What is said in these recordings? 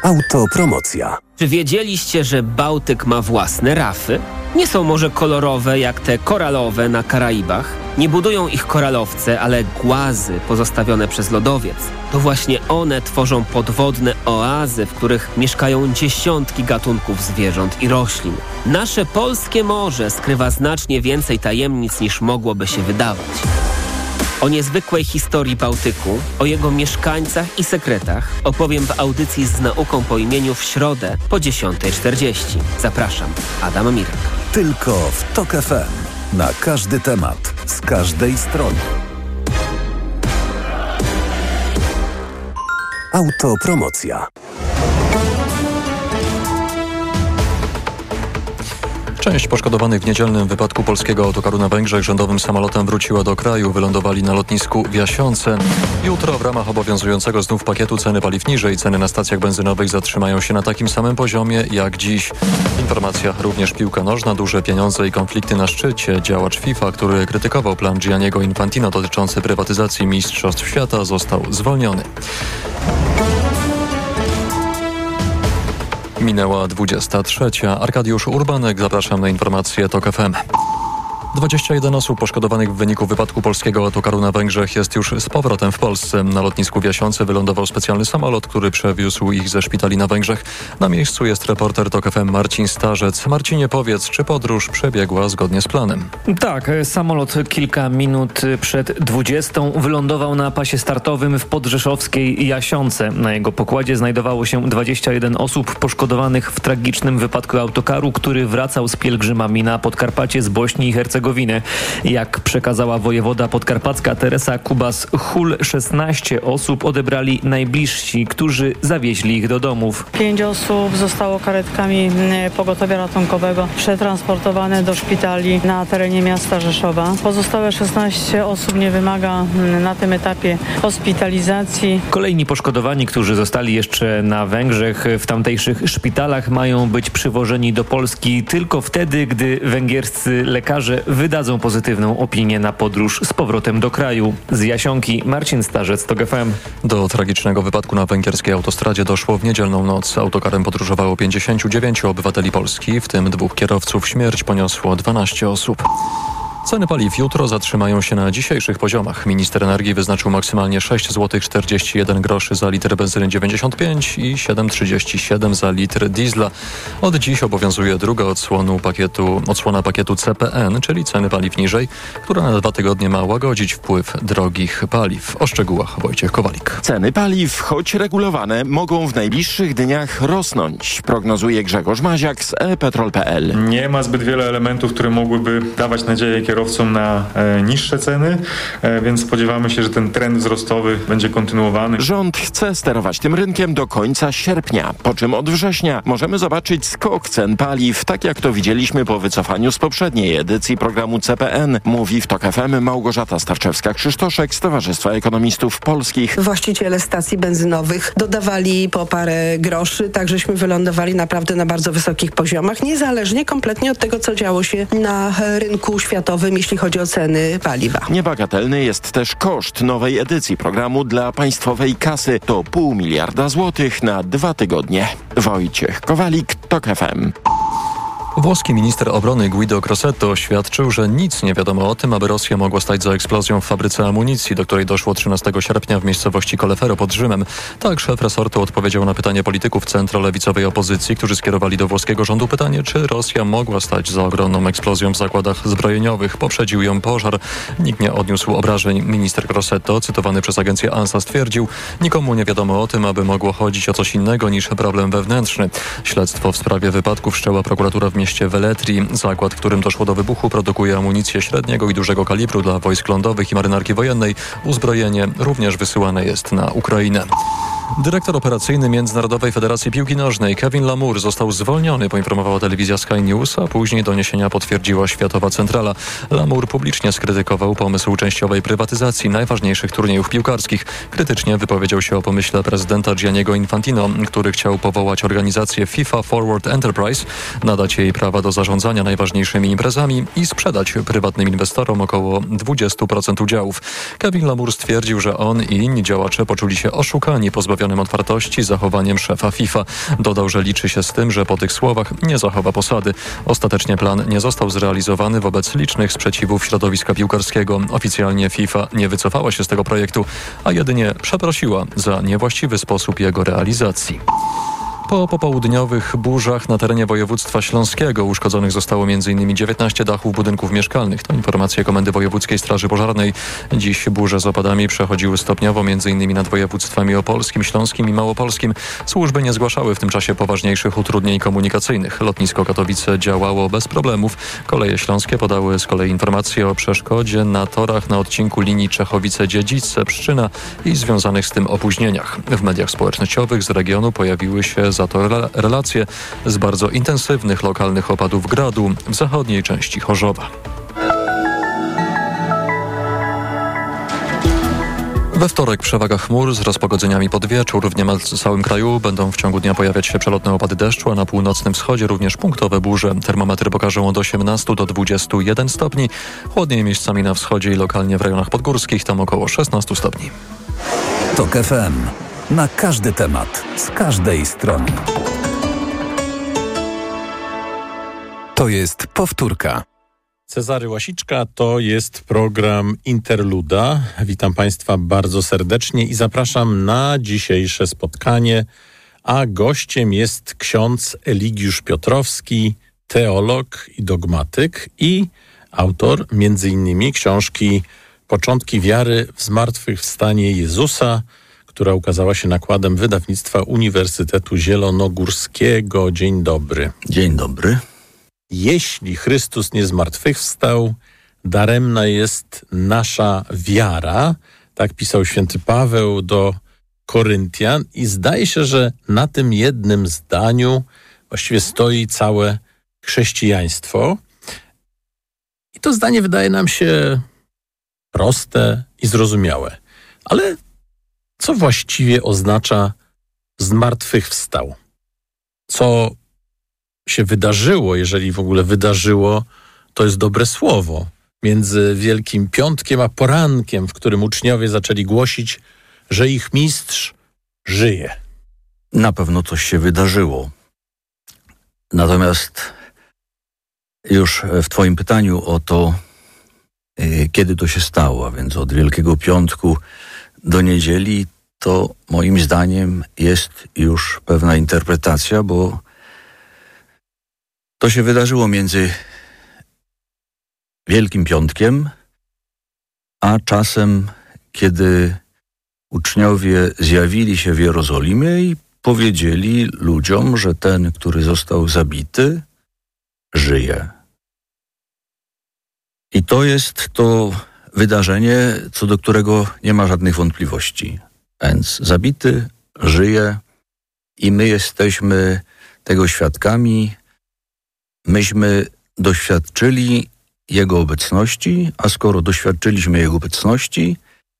Autopromocja. Czy wiedzieliście, że Bałtyk ma własne rafy? Nie są może kolorowe jak te koralowe na Karaibach. Nie budują ich koralowce, ale głazy pozostawione przez lodowiec. To właśnie one tworzą podwodne oazy, w których mieszkają dziesiątki gatunków zwierząt i roślin. Nasze polskie morze skrywa znacznie więcej tajemnic niż mogłoby się wydawać. O niezwykłej historii Bałtyku, o jego mieszkańcach i sekretach opowiem w audycji z nauką po imieniu w środę po 10:40. Zapraszam, Adam Mirek. Tylko w TOK FM. Na każdy temat, z każdej strony. Autopromocja. Część poszkodowanych w niedzielnym wypadku polskiego autokaru na Węgrzech rządowym samolotem wróciła do kraju. Wylądowali na lotnisku w Jasiące. Jutro w ramach obowiązującego znów pakietu ceny paliw niżej. Ceny na stacjach benzynowych zatrzymają się na takim samym poziomie jak dziś. Informacja również piłka nożna. Duże pieniądze i konflikty na szczycie. Działacz FIFA, który krytykował plan Gianniego Infantino dotyczący prywatyzacji Mistrzostw Świata, został zwolniony. Minęła 23. Arkadiusz Urbanek, zapraszam na informacje TOK FM. 21 osób poszkodowanych w wyniku wypadku polskiego autokaru na Węgrzech jest już z powrotem w Polsce. Na lotnisku w Jasiące wylądował specjalny samolot, który przewiózł ich ze szpitali na Węgrzech. Na miejscu jest reporter TOK FM Marcin Starzec. Marcinie, powiedz, czy podróż przebiegła zgodnie z planem? Tak, samolot kilka minut przed 20 wylądował na pasie startowym w podrzeszowskiej Jasiące. Na jego pokładzie znajdowało się 21 osób poszkodowanych w tragicznym wypadku autokaru, który wracał z pielgrzymami na Podkarpacie z Bośni i Hercegowiny. Jak przekazała wojewoda podkarpacka Teresa Kubas-Hul, 16 osób odebrali najbliżsi, którzy zawieźli ich do domów. 5 osób zostało karetkami pogotowia ratunkowego przetransportowane do szpitali na terenie miasta Rzeszowa. Pozostałe 16 osób nie wymaga na tym etapie hospitalizacji. Kolejni poszkodowani, którzy zostali jeszcze na Węgrzech w tamtejszych szpitalach, mają być przywożeni do Polski tylko wtedy, gdy węgierscy lekarze wydadzą pozytywną opinię na podróż z powrotem do kraju. Z Jasionki Marcin Starzec, TOK FM. Do tragicznego wypadku na węgierskiej autostradzie doszło w niedzielną noc. Autokarem podróżowało 59 obywateli Polski, w tym 2 kierowców. Śmierć poniosło 12 osób. Ceny paliw jutro zatrzymają się na dzisiejszych poziomach. Minister energii wyznaczył maksymalnie 6,41 zł za litr benzyny 95 i 7,37 za litr diesla. Od dziś obowiązuje druga odsłona pakietu CPN, czyli ceny paliw niżej, która na 2 tygodnie ma łagodzić wpływ drogich paliw. O szczegółach Wojciech Kowalik. Ceny paliw, choć regulowane, mogą w najbliższych dniach rosnąć, prognozuje Grzegorz Maziak z ePetrol.pl. Nie ma zbyt wiele elementów, które mogłyby dawać nadzieję kierowcom na niższe ceny, więc spodziewamy się, że ten trend wzrostowy będzie kontynuowany. Rząd chce sterować tym rynkiem do końca sierpnia, po czym od września możemy zobaczyć skok cen paliw, tak jak to widzieliśmy po wycofaniu z poprzedniej edycji programu CPN, mówi w TOK FM Małgorzata Starczewska-Krzysztoszek z Towarzystwa Ekonomistów Polskich. Właściciele stacji benzynowych dodawali po parę groszy, tak żeśmy wylądowali naprawdę na bardzo wysokich poziomach, niezależnie kompletnie od tego, co działo się na rynku światowym, jeśli chodzi o ceny paliwa. Niebagatelny jest też koszt nowej edycji programu dla państwowej kasy. To 0,5 miliarda złotych na 2 tygodnie. Wojciech Kowalik, TOK FM. Włoski minister obrony Guido Crosetto oświadczył, że nic nie wiadomo o tym, aby Rosja mogła stać za eksplozją w fabryce amunicji, do której doszło 13 sierpnia w miejscowości Colleferro pod Rzymem. Tak szef resortu odpowiedział na pytanie polityków centrolewicowej opozycji, którzy skierowali do włoskiego rządu pytanie, czy Rosja mogła stać za ogromną eksplozją w zakładach zbrojeniowych. Poprzedził ją pożar. Nikt nie odniósł obrażeń. Minister Crosetto, cytowany przez agencję ANSA, stwierdził, nikomu nie wiadomo o tym, aby mogło chodzić o coś innego niż problem wewnętrzny. Śledztwo w sprawie wypadków wszczęła prokuratura w mieście Velletri. Zakład, w którym doszło do wybuchu, produkuje amunicję średniego i dużego kalibru dla wojsk lądowych i marynarki wojennej. Uzbrojenie również wysyłane jest na Ukrainę. Dyrektor operacyjny Międzynarodowej Federacji Piłki Nożnej Kevin Lamour został zwolniony, poinformowała telewizja Sky News, a później doniesienia potwierdziła Światowa Centrala. Lamour publicznie skrytykował pomysł częściowej prywatyzacji najważniejszych turniejów piłkarskich. Krytycznie wypowiedział się o pomyśle prezydenta Gianniego Infantino, który chciał powołać organizację FIFA Forward Enterprise, nadać jej prawa do zarządzania najważniejszymi imprezami i sprzedać prywatnym inwestorom około 20% udziałów. Kevin Lamour stwierdził, że on i inni działacze poczuli się oszukani, pozbawieni pozbawionym otwartości zachowaniem szefa FIFA. Dodał, że liczy się z tym, że po tych słowach nie zachowa posady. Ostatecznie plan nie został zrealizowany wobec licznych sprzeciwów środowiska piłkarskiego. Oficjalnie FIFA nie wycofała się z tego projektu, a jedynie przeprosiła za niewłaściwy sposób jego realizacji. Po popołudniowych burzach na terenie województwa śląskiego uszkodzonych zostało m.in. 19 dachów budynków mieszkalnych. To informacje Komendy Wojewódzkiej Straży Pożarnej. Dziś burze z opadami przechodziły stopniowo m.in. nad województwami opolskim, śląskim i małopolskim. Służby nie zgłaszały w tym czasie poważniejszych utrudnień komunikacyjnych. Lotnisko Katowice działało bez problemów. Koleje śląskie podały z kolei informacje o przeszkodzie na torach na odcinku linii Czechowice-Dziedzice-Pszczyna i związanych z tym opóźnieniach. W mediach społecznościowych z regionu pojawiły się za to relacje z bardzo intensywnych lokalnych opadów gradu w zachodniej części Chorzowa. We wtorek przewaga chmur z rozpogodzeniami pod wieczór. W niemal całym kraju będą w ciągu dnia pojawiać się przelotne opady deszczu, a na północnym wschodzie również punktowe burze. Termometry pokażą od 18 do 21 stopni. Chłodniej miejscami na wschodzie i lokalnie w rejonach podgórskich, tam około 16 stopni. TOK FM. Na każdy temat, z każdej strony. To jest powtórka. Cezary Łasiczka, to jest program Interluda. Witam Państwa bardzo serdecznie i zapraszam na dzisiejsze spotkanie. A gościem jest ksiądz Eligiusz Piotrowski, teolog i dogmatyk i autor m.in. książki Początki wiary w zmartwychwstanie Jezusa, która ukazała się nakładem wydawnictwa Uniwersytetu Zielonogórskiego. Dzień dobry. Dzień dobry. Jeśli Chrystus nie zmartwychwstał, daremna jest nasza wiara. Tak pisał święty Paweł do Koryntian i zdaje się, że na tym jednym zdaniu właściwie stoi całe chrześcijaństwo. I to zdanie wydaje nam się proste i zrozumiałe. Ale co właściwie oznacza zmartwychwstał? Co się wydarzyło, jeżeli w ogóle wydarzyło, to jest dobre słowo, między Wielkim Piątkiem a porankiem, w którym uczniowie zaczęli głosić, że ich mistrz żyje. Na pewno coś się wydarzyło. Natomiast już w Twoim pytaniu o to, kiedy to się stało, a więc od Wielkiego Piątku do niedzieli, to moim zdaniem jest już pewna interpretacja, bo to się wydarzyło między Wielkim Piątkiem a czasem, kiedy uczniowie zjawili się w Jerozolimie i powiedzieli ludziom, że ten, który został zabity, żyje. I to jest to wydarzenie, co do którego nie ma żadnych wątpliwości. Więc zabity żyje i my jesteśmy tego świadkami. Myśmy doświadczyli Jego obecności, a skoro doświadczyliśmy Jego obecności,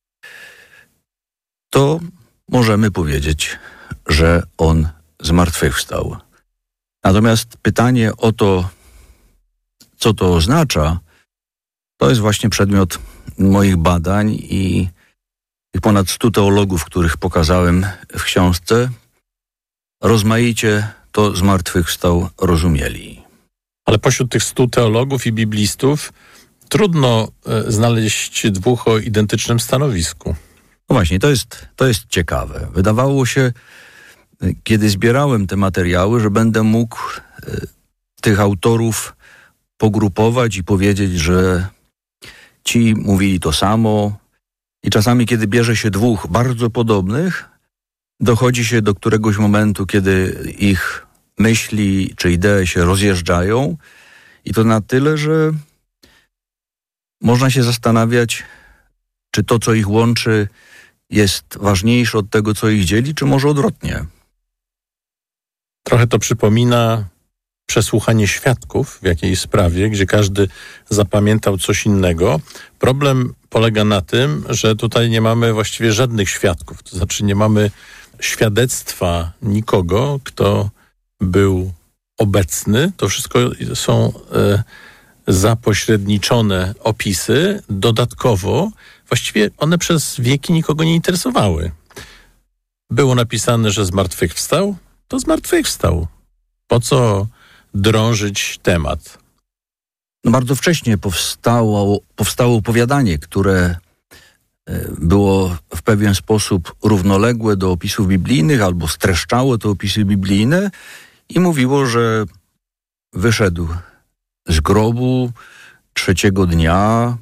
to możemy powiedzieć, że On zmartwychwstał. Natomiast pytanie o to, co to oznacza, to jest właśnie przedmiot moich badań i tych ponad 100 teologów, których pokazałem w książce, rozmaicie to zmartwychwstał rozumieli. Ale pośród tych 100 teologów i biblistów trudno znaleźć dwóch o identycznym stanowisku. No właśnie, to jest ciekawe. Wydawało się, kiedy zbierałem te materiały, że będę mógł tych autorów pogrupować i powiedzieć, że ci mówili to samo. I czasami, kiedy bierze się dwóch bardzo podobnych, dochodzi się do któregoś momentu, kiedy ich myśli czy idee się rozjeżdżają i to na tyle, że można się zastanawiać, czy to, co ich łączy, jest ważniejsze od tego, co ich dzieli, czy może odwrotnie. Trochę to przypomina przesłuchanie świadków w jakiejś sprawie, gdzie każdy zapamiętał coś innego. Problem polega na tym, że tutaj nie mamy właściwie żadnych świadków. To znaczy nie mamy świadectwa nikogo, kto był obecny. To wszystko są zapośredniczone opisy. Dodatkowo właściwie one przez wieki nikogo nie interesowały. było napisane, że zmartwychwstał, to zmartwychwstał. Po co drążyć temat? Bardzo wcześnie powstało opowiadanie, które było w pewien sposób równoległe do opisów biblijnych albo streszczało te opisy biblijne i mówiło, że wyszedł z grobu 3. dnia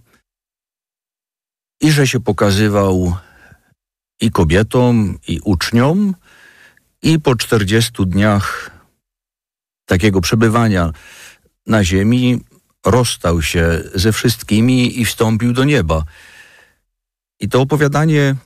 i że się pokazywał i kobietom, i uczniom, i po 40 dniach takiego przebywania na ziemi rozstał się ze wszystkimi i wstąpił do nieba. I to opowiadanie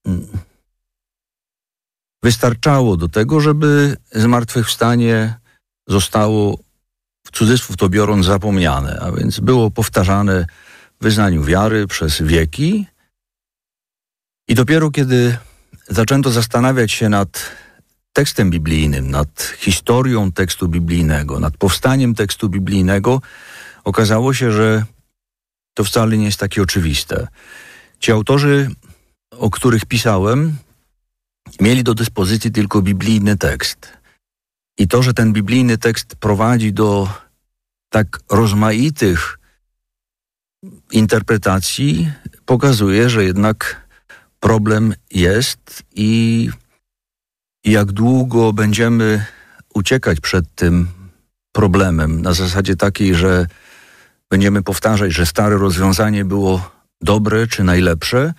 wystarczało do tego, żeby zmartwychwstanie zostało, w cudzysłów to biorąc, zapomniane, a więc było powtarzane w wyznaniu wiary przez wieki. I dopiero kiedy zaczęto zastanawiać się nad tekstem biblijnym, nad historią tekstu biblijnego, nad powstaniem tekstu biblijnego, okazało się, że to wcale nie jest takie oczywiste. Ci autorzy, o których pisałem, mieli do dyspozycji tylko biblijny tekst. I to, że ten biblijny tekst prowadzi do tak rozmaitych interpretacji, pokazuje, że jednak problem jest i jak długo będziemy uciekać przed tym problemem na zasadzie takiej, że będziemy powtarzać, że stare rozwiązanie było dobre czy najlepsze,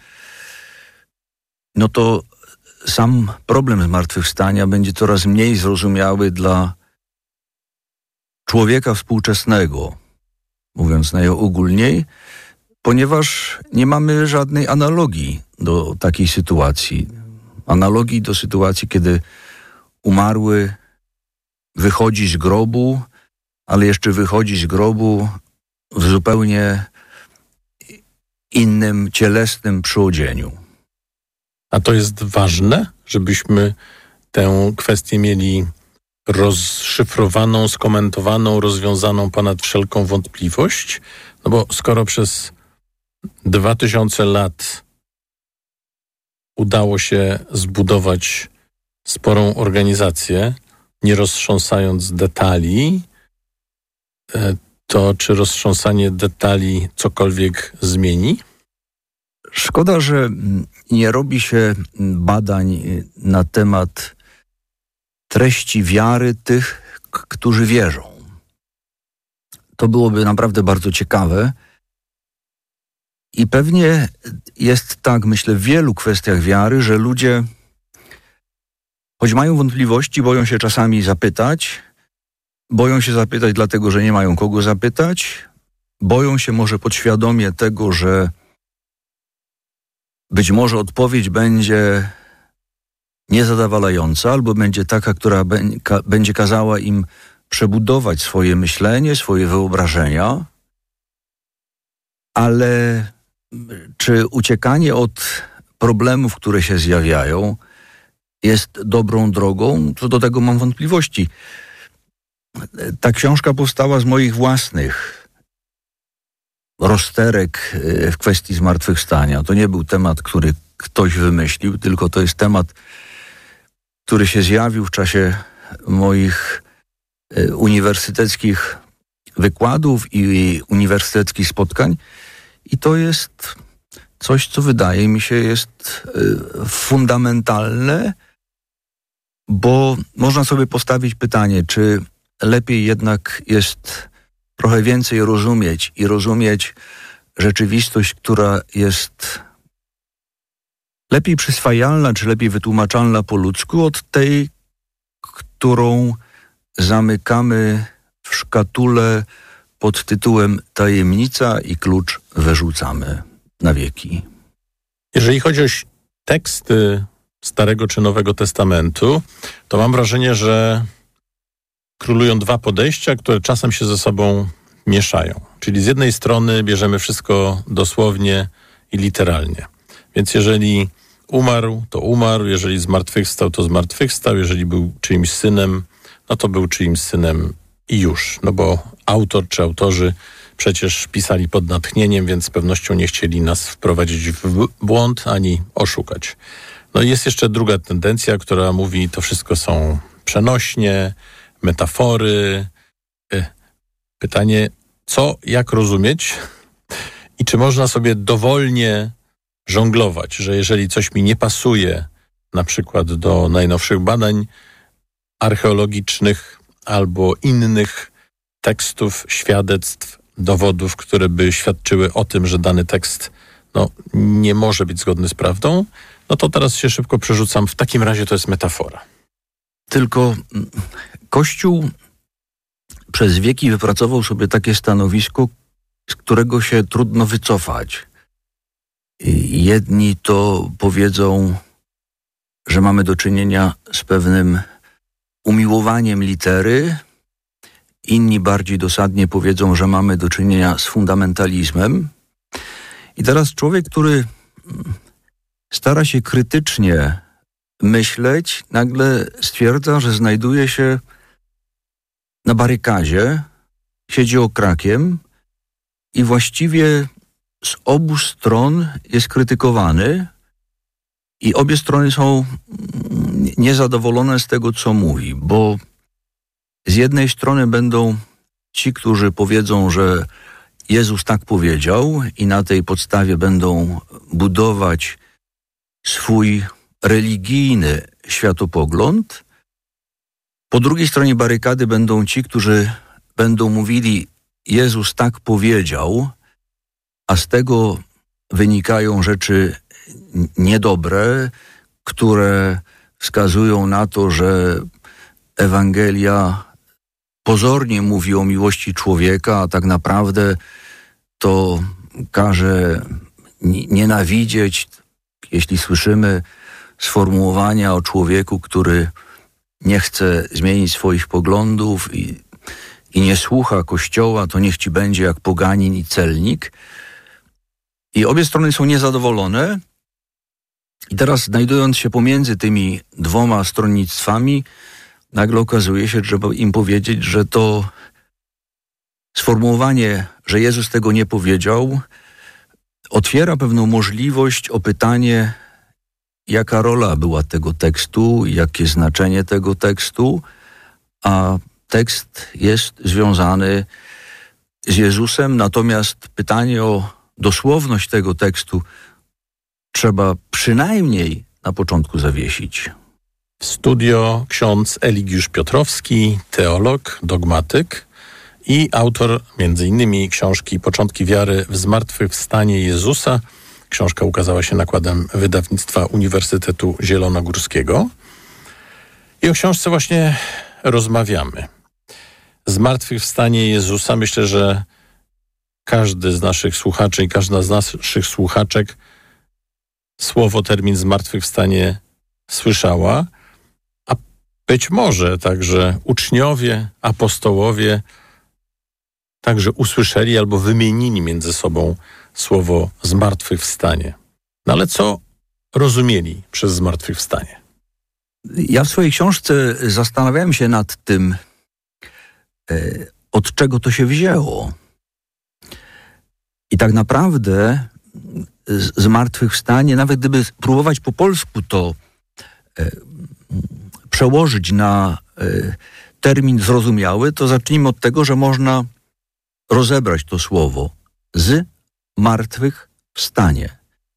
no to sam problem zmartwychwstania będzie coraz mniej zrozumiały dla człowieka współczesnego, mówiąc najogólniej, ponieważ nie mamy żadnej analogii do takiej sytuacji. Analogii do sytuacji, kiedy umarły wychodzi z grobu, ale jeszcze wychodzi z grobu w zupełnie innym cielesnym przyodzieniu. A to jest ważne, żebyśmy tę kwestię mieli rozszyfrowaną, skomentowaną, rozwiązaną ponad wszelką wątpliwość? No bo skoro przez 2000 lat udało się zbudować sporą organizację, nie roztrząsając detali, to czy roztrząsanie detali cokolwiek zmieni? Szkoda, że nie robi się badań na temat treści wiary tych, którzy wierzą. To byłoby naprawdę bardzo ciekawe. I pewnie jest tak, myślę, w wielu kwestiach wiary, że ludzie, choć mają wątpliwości, boją się czasami zapytać. Boją się zapytać dlatego, że nie mają kogo zapytać. Boją się może podświadomie tego, że być może odpowiedź będzie niezadowalająca albo będzie taka, która będzie kazała im przebudować swoje myślenie, swoje wyobrażenia. Ale czy uciekanie od problemów, które się zjawiają, jest dobrą drogą? Co do tego mam wątpliwości. Ta książka powstała z moich własnych rozterek w kwestii zmartwychwstania. To nie był temat, który ktoś wymyślił, tylko to jest temat, który się zjawił w czasie moich uniwersyteckich wykładów i uniwersyteckich spotkań. I to jest coś, co wydaje mi się jest fundamentalne, bo można sobie postawić pytanie, czy lepiej jednak jest trochę więcej rozumieć rzeczywistość, która jest lepiej przyswajalna, czy lepiej wytłumaczalna po ludzku od tej, którą zamykamy w szkatule pod tytułem tajemnica i klucz wyrzucamy na wieki. Jeżeli chodzi o teksty Starego czy Nowego Testamentu, to mam wrażenie, że królują dwa podejścia, które czasem się ze sobą mieszają. Czyli z jednej strony bierzemy wszystko dosłownie i literalnie. Więc jeżeli umarł, to umarł, jeżeli zmartwychwstał, to zmartwychwstał, jeżeli był czyimś synem, no to był czyimś synem i już. No bo autor czy autorzy przecież pisali pod natchnieniem, więc z pewnością nie chcieli nas wprowadzić w błąd ani oszukać. No i jest jeszcze druga tendencja, która mówi, to wszystko są przenośnie, metafory. Pytanie, co, jak rozumieć i czy można sobie dowolnie żonglować, że jeżeli coś mi nie pasuje, na przykład do najnowszych badań archeologicznych albo innych tekstów, świadectw, dowodów, które by świadczyły o tym, że dany tekst nie może być zgodny z prawdą, no to teraz się szybko przerzucam. W takim razie to jest metafora. Tylko Kościół przez wieki wypracował sobie takie stanowisko, z którego się trudno wycofać. Jedni to powiedzą, że mamy do czynienia z pewnym umiłowaniem litery, inni bardziej dosadnie powiedzą, że mamy do czynienia z fundamentalizmem. I teraz człowiek, który stara się krytycznie myśleć, nagle stwierdza, że znajduje się na barykadzie, siedzi okrakiem i właściwie z obu stron jest krytykowany i obie strony są niezadowolone z tego, co mówi, bo z jednej strony będą ci, którzy powiedzą, że Jezus tak powiedział i na tej podstawie będą budować swój religijny światopogląd. Po drugiej stronie barykady będą ci, którzy będą mówili, Jezus tak powiedział, a z tego wynikają rzeczy niedobre, które wskazują na to, że Ewangelia pozornie mówi o miłości człowieka, a tak naprawdę to każe nienawidzieć, jeśli słyszymy sformułowania o człowieku, który nie chce zmienić swoich poglądów i nie słucha Kościoła, to niech ci będzie jak poganin i celnik. I obie strony są niezadowolone. I teraz, znajdując się pomiędzy tymi dwoma stronnictwami, nagle okazuje się, że trzeba im powiedzieć, że to sformułowanie, że Jezus tego nie powiedział, otwiera pewną możliwość o pytanie, jaka rola była tego tekstu, jakie znaczenie tego tekstu, a tekst jest związany z Jezusem, natomiast pytanie o dosłowność tego tekstu trzeba przynajmniej na początku zawiesić. W studio ksiądz Eligiusz Piotrowski, teolog, dogmatyk i autor m.in. książki Początki wiary w zmartwychwstanie Jezusa. Książka ukazała się nakładem wydawnictwa Uniwersytetu Zielonogórskiego. I o książce właśnie rozmawiamy. Zmartwychwstanie Jezusa. Myślę, że każdy z naszych słuchaczy i każda z naszych słuchaczek termin zmartwychwstanie słyszała, a być może także uczniowie, apostołowie także usłyszeli albo wymienili między sobą słowo zmartwychwstanie. No ale co rozumieli przez zmartwychwstanie? Ja w swojej książce zastanawiałem się nad tym, od czego to się wzięło. I tak naprawdę zmartwychwstanie, nawet gdyby próbować po polsku to przełożyć na termin zrozumiały, to zacznijmy od tego, że można rozebrać to słowo z martwych wstanie.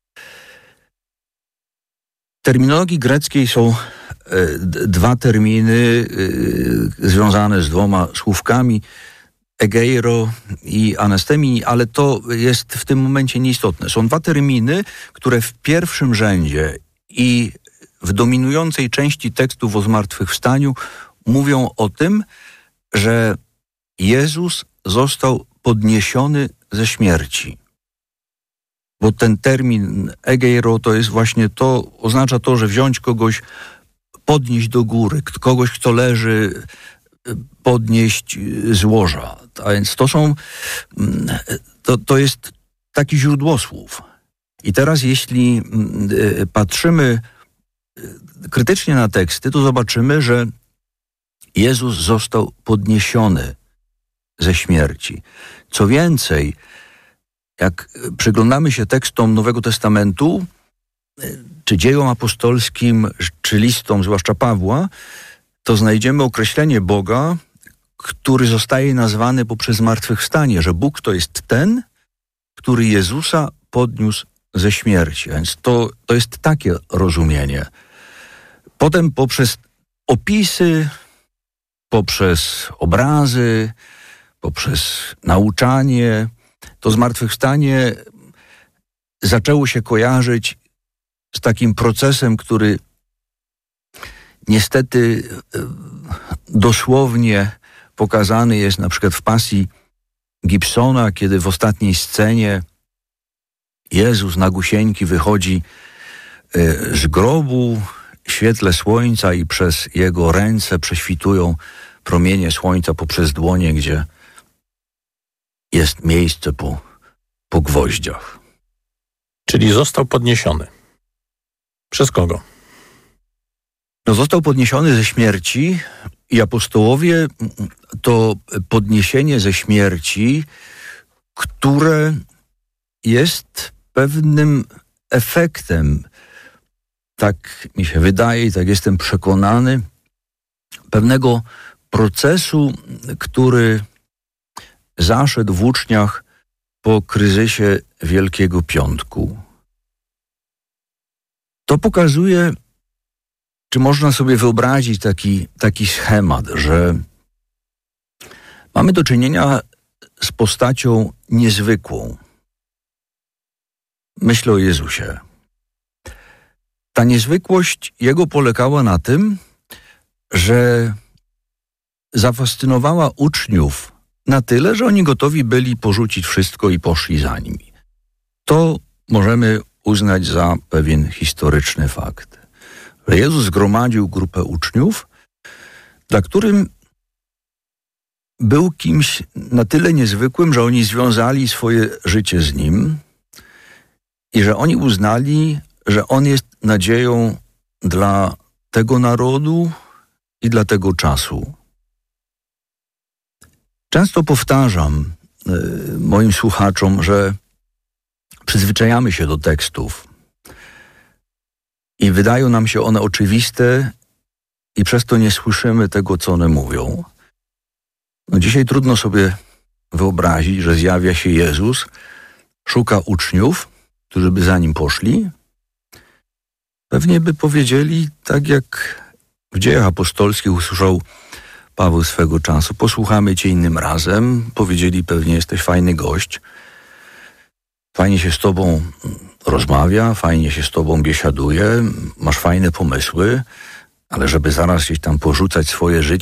W terminologii greckiej są dwa terminy związane z dwoma słówkami, egeiro i anastemii, ale to jest w tym momencie nieistotne. Są dwa terminy, które w pierwszym rzędzie i w dominującej części tekstów o zmartwychwstaniu mówią o tym, że Jezus został podniesiony ze śmierci. Bo ten termin egeiro to jest właśnie to, oznacza to, że wziąć kogoś, podnieść do góry, kogoś, kto leży, podnieść z łoża. A więc to jest taki źródłosłów. I teraz jeśli patrzymy krytycznie na teksty, to zobaczymy, że Jezus został podniesiony ze śmierci. Co więcej, jak przyglądamy się tekstom Nowego Testamentu, czy dziejom apostolskim, czy listom, zwłaszcza Pawła, to znajdziemy określenie Boga, który zostaje nazwany poprzez zmartwychwstanie, że Bóg to jest ten, który Jezusa podniósł ze śmierci. Więc to jest takie rozumienie. Potem poprzez opisy, poprzez obrazy, poprzez nauczanie, to zmartwychwstanie zaczęło się kojarzyć z takim procesem, który niestety dosłownie pokazany jest na przykład w pasji Gibsona, kiedy w ostatniej scenie Jezus nagusieńki wychodzi z grobu w świetle słońca i przez jego ręce prześwitują promienie słońca poprzez dłonie, gdzie jest miejsce po gwoździach. Czyli został podniesiony. Przez kogo? No, został podniesiony ze śmierci i apostołowie to podniesienie ze śmierci, które jest pewnym efektem, tak mi się wydaje i tak jestem przekonany, pewnego procesu, który zaszedł w uczniach po kryzysie Wielkiego Piątku. To pokazuje, czy można sobie wyobrazić taki schemat, że mamy do czynienia z postacią niezwykłą. Myślę o Jezusie. Ta niezwykłość Jego polegała na tym, że zafascynowała uczniów na tyle, że oni gotowi byli porzucić wszystko i poszli za nim. To możemy uznać za pewien historyczny fakt. Że Jezus zgromadził grupę uczniów, dla którym był kimś na tyle niezwykłym, że oni związali swoje życie z Nim i że oni uznali, że On jest nadzieją dla tego narodu i dla tego czasu. Często powtarzam moim słuchaczom, że przyzwyczajamy się do tekstów i wydają nam się one oczywiste i przez to nie słyszymy tego, co one mówią. No dzisiaj trudno sobie wyobrazić, że zjawia się Jezus, szuka uczniów, którzy by za Nim poszli. Pewnie by powiedzieli, tak jak w Dziejach Apostolskich usłyszał Paweł swego czasu, posłuchamy Cię innym razem. Powiedzieli pewnie, jesteś fajny gość, fajnie się z Tobą rozmawia, fajnie się z Tobą biesiaduje, masz fajne pomysły, ale żeby zaraz gdzieś tam porzucać swoje życie,